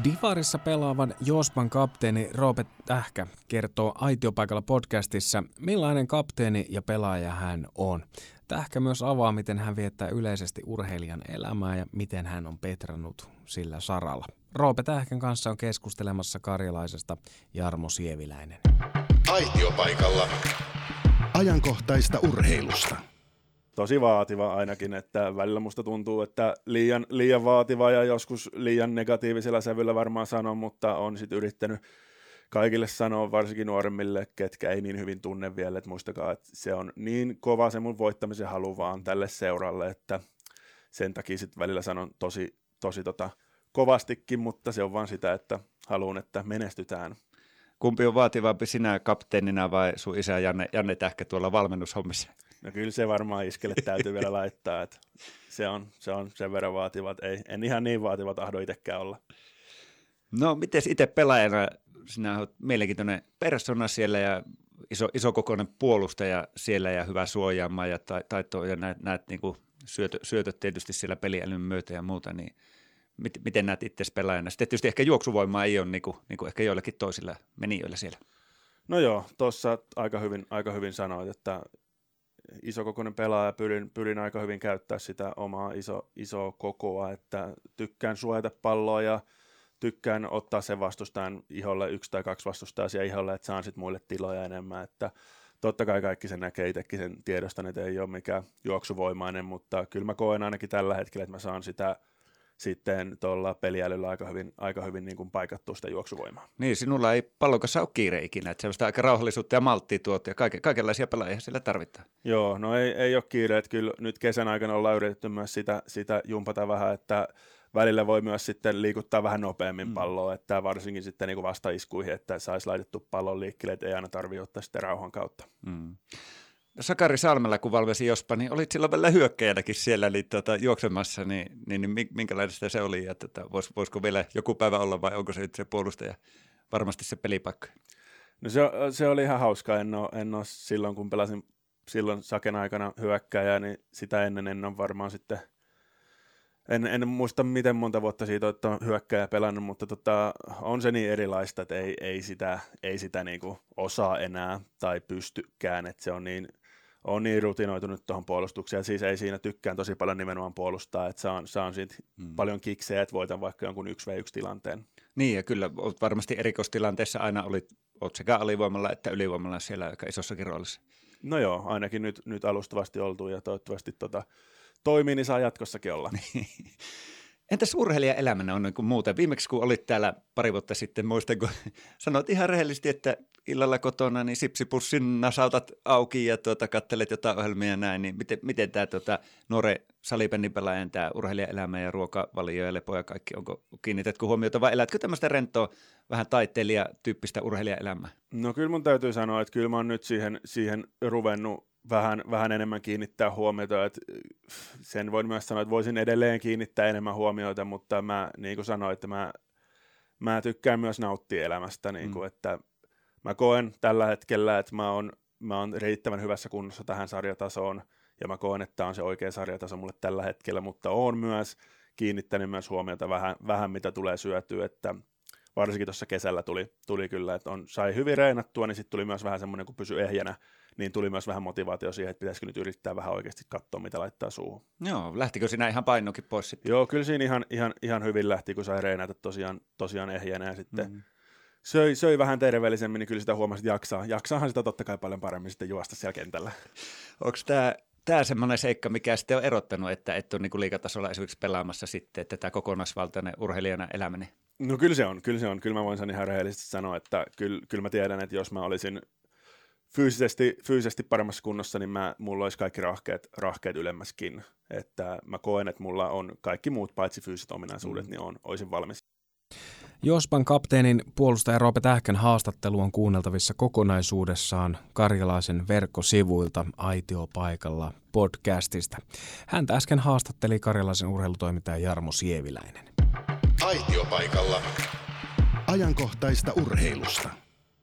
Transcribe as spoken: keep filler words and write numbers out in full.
Divarissa pelaavan Jospan kapteeni Roope Tähkä kertoo Aitiopaikalla podcastissa, millainen kapteeni ja pelaaja hän on. Tähkä myös avaa, miten hän viettää yleisesti urheilijan elämää ja miten hän on petrannut sillä saralla. Roope Tähkän kanssa on keskustelemassa karjalaisesta Jarmo Sieviläinen. Aitiopaikalla ajankohtaista urheilusta. Tosi vaativa ainakin, että välillä musta tuntuu, että liian, liian vaativa ja joskus liian negatiivisella sävyllä varmaan sanon, mutta on sitten yrittänyt kaikille sanoa, varsinkin nuoremmille, ketkä ei niin hyvin tunne vielä, että muistakaa, että se on niin kova se mun voittamisen halu vaan tälle seuralle, että sen takia sitten välillä sanon tosi, tosi tota, kovastikin, mutta se on vaan sitä, että haluan, että menestytään. Kumpi on vaativampi, sinä kapteenina vai sun isä Janne, Janne Tähkä tuolla valmennushommissa? No kyllä se varmaan iskelle täytyy vielä laittaa, että se on, se on sen verran vaativa, että ei, en ihan niin vaativa tahdo itsekään olla. No miten itse pelaajana, sinä olet mielenkiintoinen persona siellä ja iso, isokokoinen puolustaja siellä ja hyvä suojaamaan ja taitoa ja näet, näet niin kuin syötö, syötöt tietysti siellä peliälyn myötä ja muuta, niin mit, miten näet itse pelaajana? Sitten tietysti ehkä juoksuvoimaa ei ole niin kuin, niin kuin ehkä joillakin toisilla menijöillä siellä. No joo, tuossa aika hyvin, aika hyvin sanoit, että isokokoinen pelaaja, pyrin, pyrin aika hyvin käyttää sitä omaa iso, isoa kokoa, että tykkään suojata palloa ja tykkään ottaa sen vastustajan iholle, yksi tai kaksi vastustajaa siellä iholle, että saan sitten muille tiloja enemmän, että totta kai kaikki sen näkee itsekin sen tiedostan, että ei ole mikään juoksuvoimainen, mutta kyllä mä koen ainakin tällä hetkellä, että mä saan sitä sitten tuolla peliälyllä aika hyvin, aika hyvin niin kuin paikattua sitä juoksuvoimaa. Niin, sinulla ei pallon kanssa ole kiire ikinä, että sellaista aika rauhallisuutta ja malttia tuot ja kaike, kaikenlaisia pelaajia siellä tarvitaan. Joo, no ei, ei ole kiire, että kyllä nyt kesän aikana ollaan yritetty myös sitä, sitä jumpata vähän, että välillä voi myös sitten liikuttaa vähän nopeammin palloa, mm. että varsinkin sitten niin kuin vastaiskuihin, että saisi laitettu pallon liikkeelle, että ei aina tarvitse ottaa sitten rauhan kautta. Mm. Sakari Salmela, kun valvesi Jospa, niin olit silloin välillä hyökkäjänäkin siellä niin, tuota, juoksemassa, niin, niin, niin minkälaista se oli, ja tuota, vois, voisiko vielä joku päivä olla, vai onko se nyt se puolustaja varmasti se pelipaikka? No se, se oli ihan hauska, en ole, en ole silloin, kun pelasin silloin Saken aikana hyökkäjää, niin sitä ennen en ole varmaan sitten, en, en muista miten monta vuotta siitä on hyökkäjä pelannut, mutta tota, on se niin erilaista, että ei, ei sitä, ei sitä niinku osaa enää tai pystykään, että se on niin, on niin rutinoitunut tuohon puolustukseen, siis ei siinä tykkään tosi paljon nimenomaan puolustaa, että saan, saan siitä hmm. paljon kiksejä, että voitan vaikka jonkun yksi vastaan yksi tilanteen. Niin ja kyllä olet varmasti erikoistilanteessa aina olit, olet sekä alivoimalla että ylivoimalla siellä aika isossakin roolissa. No joo, ainakin nyt, nyt alustavasti oltu ja toivottavasti tota, toimii, niin saa jatkossakin olla. Entäs urheilijaelämänä on niin kuin muuten? Viimeksi kun olit täällä pari vuotta sitten, muistan kun sanoit ihan rehellisesti, että illalla kotona niin sipsipussin nasautat auki ja tuota, katselet jotain ohjelmia ja näin, niin miten, miten tämä tuota, nuoren salibändipelaajan tämä urheilijaelämä ja ruokavalio ja lepo ja kaikki, onko kiinnitätkö huomiota vai elätkö tämmöistä rentoa, vähän taiteilijatyyppistä urheilijaelämää? No kyllä mun täytyy sanoa, että kyllä mä oon nyt siihen, siihen ruvennut vähän, vähän enemmän kiinnittää huomiota, että sen voin myös sanoa, että voisin edelleen kiinnittää enemmän huomiota, mutta mä niin kuin sanoin, että mä, mä tykkään myös nauttia elämästä, niin kuin, mm. että mä koen tällä hetkellä, että mä oon, mä oon riittävän hyvässä kunnossa tähän sarjatasoon, ja mä koen, että tämä on se oikea sarjataso mulle tällä hetkellä, mutta oon myös kiinnittänyt myös huomiota vähän, vähän mitä tulee syötyä, että varsinkin tuossa kesällä tuli, tuli kyllä, että on, sai hyvin reenattua, niin sitten tuli myös vähän semmoinen, kun pysyi ehjänä, niin tuli myös vähän motivaatio siihen, että pitäisikö nyt yrittää vähän oikeasti katsoa, mitä laittaa suuhun. Joo, lähtikö siinä ihan painokin pois sitten? Joo, kyllä siinä ihan, ihan, ihan hyvin lähti, kun sai reenata tosiaan, tosiaan ehjänä ja sitten mm-hmm. söi, söi vähän terveellisemmin, niin kyllä sitä huomasi, että jaksaa. Jaksaahan sitä totta kai paljon paremmin sitten juosta siellä kentällä. Onko tämä Tämä semmoinen seikka, mikä sitten on erottanut, että et ole niin kuin liigatasolla esimerkiksi pelaamassa sitten, että tämä kokonaisvaltainen urheilijana eläminen? No kyllä se on, kyllä se on. Kyllä mä voin sen ihan rehellisesti sanoa, että kyllä, kyllä mä tiedän, että jos mä olisin fyysisesti, fyysisesti paremmassa kunnossa, niin mä, mulla olisi kaikki rahkeet, rahkeet ylemmäskin. Että mä koen, että mulla on kaikki muut paitsi fyysiset ominaisuudet, mm. niin on, olisin valmis. Jospan kapteenin puolustaja Roope Tähkän haastattelu on kuunneltavissa kokonaisuudessaan Karjalaisen verkkosivuilta Aitiopaikalla podcastista. Häntä äsken haastatteli Karjalaisen urheilutoimittaja Jarmo Sieviläinen. Aitiopaikalla ajankohtaista urheilusta.